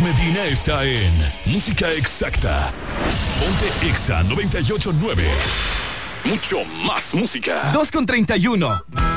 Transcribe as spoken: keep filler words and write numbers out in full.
Medina está en Música Exacta. Ponte Exa noventa y ocho punto nueve. Mucho más música. dos con treinta y uno.